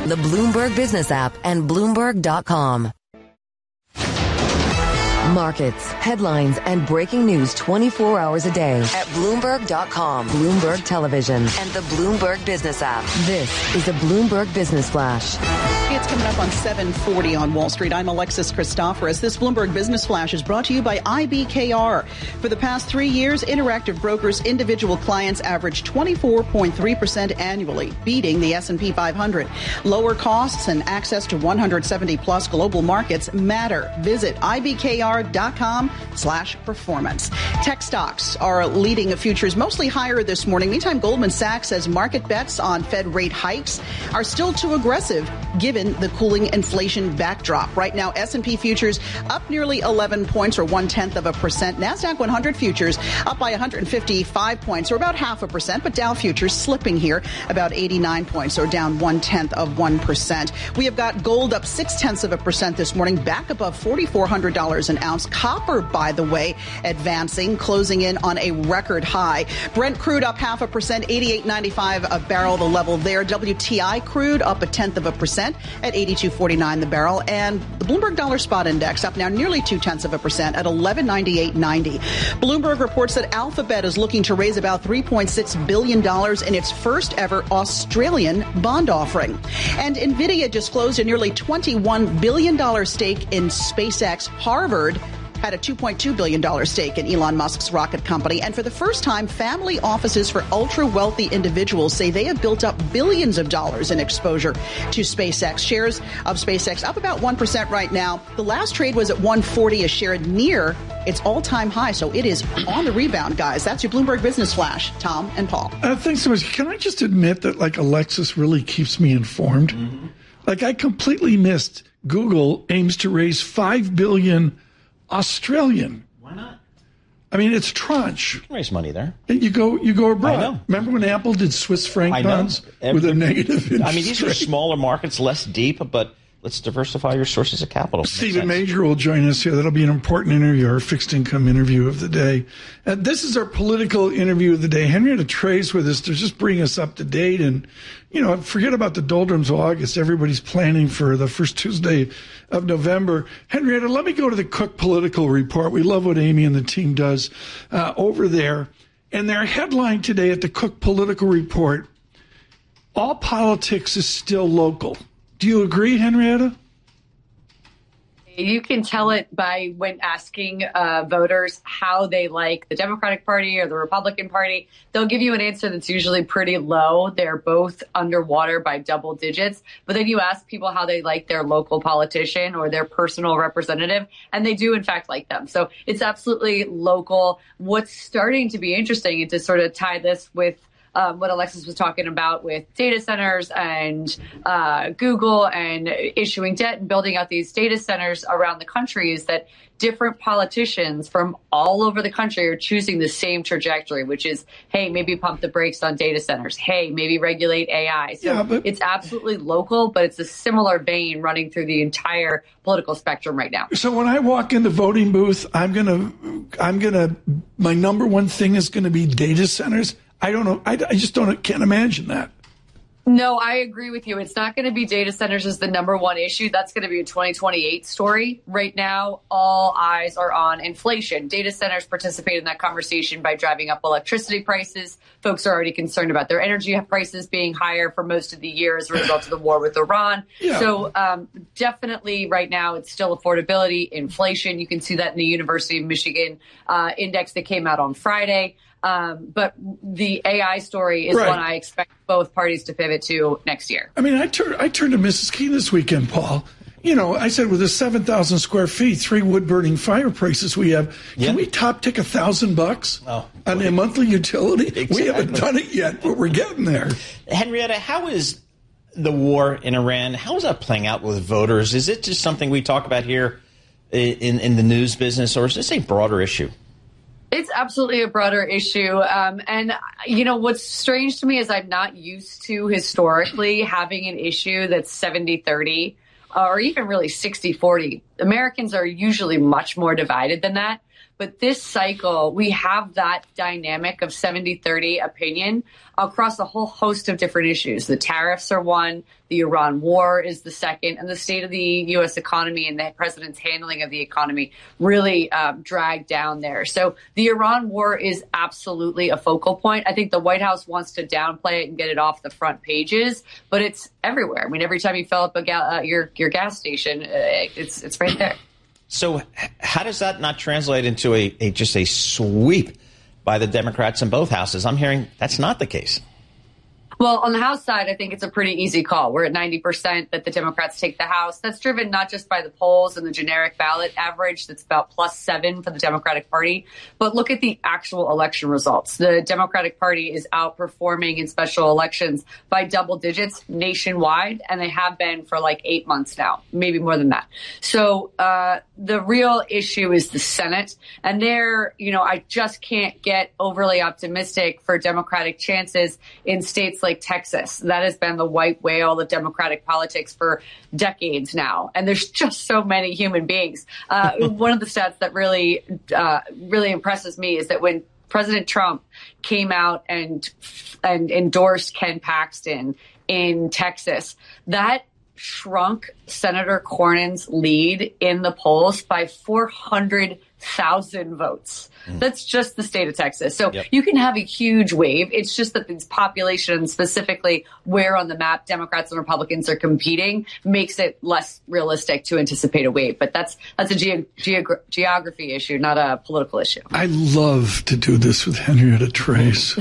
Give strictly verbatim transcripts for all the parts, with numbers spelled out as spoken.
the Bloomberg Business app, and Bloomberg dot com. Markets, headlines, and breaking news twenty-four hours a day at Bloomberg dot com, Bloomberg Television, and the Bloomberg Business app. This is the Bloomberg Business Flash. It's coming up on seven forty on Wall Street. I'm Alexis Christoforous. This Bloomberg Business Flash is brought to you by I B K R. For the past three years, Interactive Brokers' individual clients averaged twenty-four point three percent annually, beating the S and P five hundred. Lower costs and access to one hundred seventy plus global markets matter. Visit I B K R dot com slash performance. Tech stocks are leading futures mostly higher this morning. Meantime, Goldman Sachs says market bets on Fed rate hikes are still too aggressive given the cooling inflation backdrop. Right now, S and P futures up nearly eleven points, or one-tenth of a percent. NASDAQ one hundred futures up by one hundred fifty-five points, or about half a percent. But Dow futures slipping here about eighty-nine points, or down one-tenth of one percent. We have got gold up six-tenths of a percent this morning, back above four thousand four hundred dollars an ounce. Copper, by the way, advancing, closing in on a record high. Brent crude up half a percent, eighty-eight ninety-five a barrel, the level there. W T I crude up a tenth of a percent at eighty-two forty-nine the barrel. And the Bloomberg Dollar Spot Index up now nearly two tenths of a percent at eleven ninety-eight ninety. Bloomberg reports that Alphabet is looking to raise about three point six billion dollars in its first ever Australian bond offering. And NVIDIA disclosed a nearly twenty-one billion dollars stake in SpaceX. Harvard had a two point two billion dollars stake in Elon Musk's rocket company. And for the first time, family offices for ultra-wealthy individuals say they have built up billions of dollars in exposure to SpaceX. Shares of SpaceX up about one percent right now. The last trade was at one forty a share, near its all-time high. So it is on the rebound, guys. That's your Bloomberg Business Flash. Tom and Paul. Uh, thanks so much. Can I just admit that, like, Alexis really keeps me informed? Mm-hmm. Like, I completely missed Google aims to raise five billion dollars Australian. Why not? I mean, it's tranche. You can raise money there. And you go, you go abroad. I know. Remember when Apple did Swiss franc bonds with a negative interest I mean, these rate? are smaller markets, less deep, but let's diversify your sources of capital. Stephen Major will join us here. That'll be an important interview, our fixed income interview of the day. Uh, this is our political interview of the day. Henrietta Trey's with us to just bring us up to date. And, you know, forget about the doldrums of August. Everybody's planning for the first Tuesday of November. Henrietta, let me go to the Cook Political Report. We love what Amy and the team does uh, over there. And their headline today at the Cook Political Report, all politics is still local. Do you agree, Henrietta? You can tell it by when asking uh, voters how they like the Democratic Party or the Republican Party. They'll give you an answer that's usually pretty low. They're both underwater by double digits. But then you ask people how they like their local politician or their personal representative, and they do, in fact, like them. So it's absolutely local. What's starting to be interesting, and to sort of tie this with Um, what Alexis was talking about with data centers and uh, Google and issuing debt and building out these data centers around the country, is that different politicians from all over the country are choosing the same trajectory, which is, hey, maybe pump the brakes on data centers. Hey, maybe regulate A I. So yeah, but- it's absolutely local, but it's a similar vein running through the entire political spectrum right now. So when I walk in the voting booth, I'm going to, I'm going to, my number one thing is going to be data centers. I don't know. I, I just don't can't imagine that. No, I agree with you. It's not going to be data centers as the number one issue. That's going to be a twenty twenty-eight story. Right now, all eyes are on inflation. Data centers participate in that conversation by driving up electricity prices. Folks are already concerned about their energy prices being higher for most of the year as a result of the war with Iran. Yeah. So um, definitely right now, it's still affordability, inflation. You can see that in the University of Michigan uh, index that came out on Friday. Um, but the A I story is right. one I expect both parties to pivot to next year. I mean, I turned I turned to Missus Key this weekend, Paul. You know, I said with the seven thousand square feet, three wood-burning fireplaces we have, yeah. can we top tick a thousand bucks oh, on a monthly utility? Exactly. We haven't done it yet, but we're getting there. Henrietta, how is the war in Iran, how is that playing out with voters? Is it just something we talk about here in, in the news business, or is this a broader issue? It's absolutely a broader issue. Um, and, you know, what's strange to me is I'm not used to historically having an issue that's seventy thirty uh, or even really sixty forty. Americans are usually much more divided than that. But this cycle, we have that dynamic of seventy thirty opinion across a whole host of different issues. The tariffs are one, the Iran war is the second, and the state of the U S economy and the president's handling of the economy really um, dragged down there. So the Iran war is absolutely a focal point. I think the White House wants to downplay it and get it off the front pages, but it's everywhere. I mean, every time you fill up a ga- uh, your your gas station, uh, it's it's right there. So how does that not translate into a, a just a sweep by the Democrats in both houses? I'm hearing that's not the case. Well, on the House side, I think it's a pretty easy call. We're at ninety percent that the Democrats take the House. That's driven not just by the polls and the generic ballot average that's about plus seven for the Democratic Party, but look at the actual election results. The Democratic Party is outperforming in special elections by double digits nationwide, and they have been for like eight months now, maybe more than that. So uh, the real issue is the Senate. And there, you know, I just can't get overly optimistic for Democratic chances in states like Texas. That has been the white whale of Democratic politics for decades now. And there's just so many human beings. Uh, one of the stats that really, uh, really impresses me is that when President Trump came out and, and endorsed Ken Paxton in Texas, that shrunk Senator Cornyn's lead in the polls by four hundred thousand votes. Mm. That's just the state of Texas. So yep. You can have a huge wave. It's just that this population, specifically where on the map Democrats and Republicans are competing, makes it less realistic to anticipate a wave. But that's that's a ge- geog- geography issue, not a political issue. I love to do this with Henrietta Trace.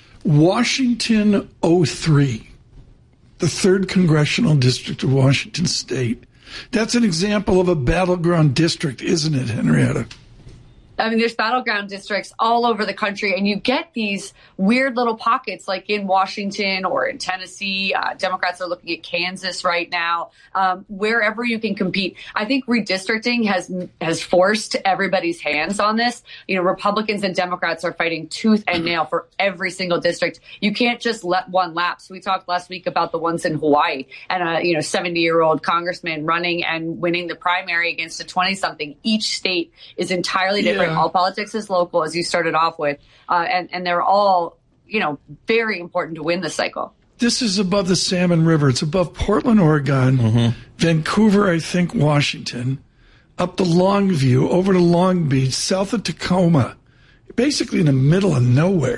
Washington oh three. The third Congressional District of Washington State. That's an example of a battleground district, isn't it, Henrietta? I mean, there's battleground districts all over the country, and you get these weird little pockets like in Washington or in Tennessee. Uh, Democrats are looking at Kansas right now. Um, wherever you can compete. I think redistricting has has forced everybody's hands on this. You know, Republicans and Democrats are fighting tooth and nail for every single district. You can't just let one lapse. We talked last week about the ones in Hawaii and a, you know, seventy-year-old congressman running and winning the primary against a twenty-something. Each state is entirely different. Yeah. All politics is local, as you started off with, uh, and, and they're all, you know, very important to win this cycle. This is above the Salmon River. It's above Portland, Oregon, mm-hmm. Vancouver, I think, Washington, up to Longview, over to Long Beach, south of Tacoma, basically in the middle of nowhere.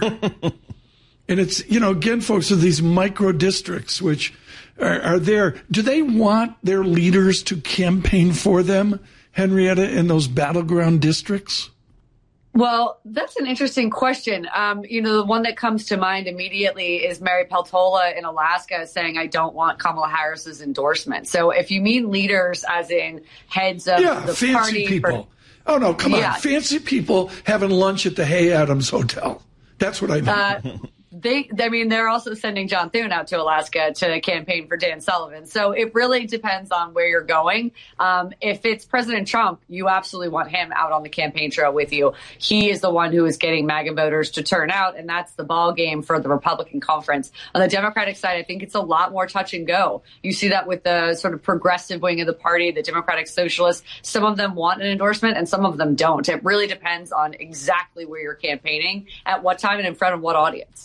And it's, you know, again, folks, are these micro districts which are, are there. Do they want their leaders to campaign for them, Henrietta, in those battleground districts? Well, that's an interesting question. Um, you know, the one that comes to mind immediately is Mary Peltola in Alaska saying, I don't want Kamala Harris's endorsement. So if you mean leaders as in heads of yeah, the fancy party. people. For, oh, no, come yeah. on. Fancy people having lunch at the Hay Adams Hotel. That's what I mean. Uh, They, I mean, they're also sending John Thune out to Alaska to campaign for Dan Sullivan. So it really depends on where you're going. Um, if it's President Trump, you absolutely want him out on the campaign trail with you. He is the one who is getting MAGA voters to turn out, and that's the ball game for the Republican conference. On the Democratic side, I think it's a lot more touch and go. You see that with the sort of progressive wing of the party, the Democratic Socialists. Some of them want an endorsement and some of them don't. It really depends on exactly where you're campaigning, at what time, and in front of what audience.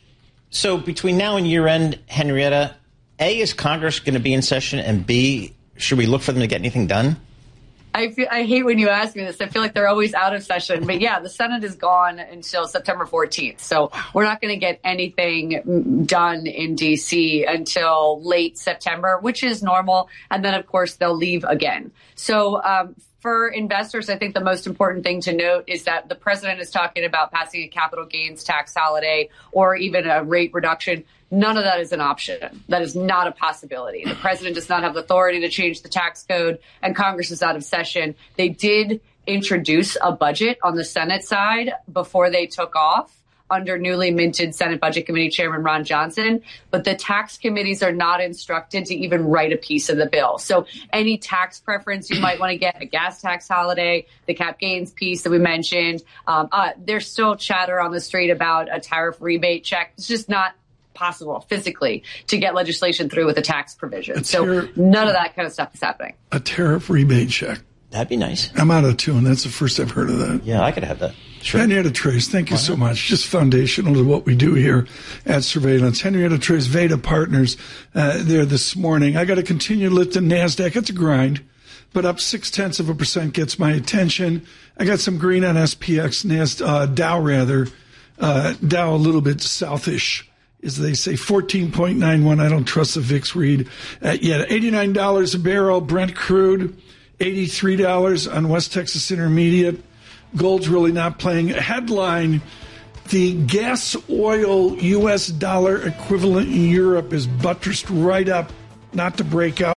So between now and year end, Henrietta, A, is Congress going to be in session? And B, should we look for them to get anything done? I feel, I hate when you ask me this. I feel like they're always out of session. But yeah, the Senate is gone until September fourteenth. So we're not going to get anything done in D C until late September, which is normal. And then, of course, they'll leave again. So um, for investors, I think the most important thing to note is that the president is talking about passing a capital gains tax holiday or even a rate reduction. None of that is an option. That is not a possibility. The president does not have the authority to change the tax code, and Congress is out of session. They did introduce a budget on the Senate side before they took off under newly minted Senate Budget Committee Chairman Ron Johnson, but the tax committees are not instructed to even write a piece of the bill. So any tax preference you might want to get, a gas tax holiday, the cap gains piece that we mentioned, um, uh, there's still chatter on the street about a tariff rebate check. It's just not possible physically to get legislation through with a tax provision. A ter- so none of that kind of stuff is happening. A tariff rebate check. That'd be nice. I'm out of tune. That's the first I've heard of that. Yeah, I could have that. Sure. Henrietta Trace, thank you so much. Just foundational to what we do here at Surveillance. Henrietta Trace, Veda Partners, uh, there this morning. I got to continue lifting NASDAQ. It's a grind, but up six-tenths of a percent gets my attention. I got some green on S P X, NASDAQ, uh, Dow rather. Uh, Dow a little bit southish, as they say, fourteen point nine one. I don't trust the V I X read uh, yet. eighty-nine dollars a barrel, Brent crude, eighty-three dollars on West Texas Intermediate. Gold's really not playing. A headline, the gas oil U S dollar equivalent in Europe is buttressed right up, not to break out.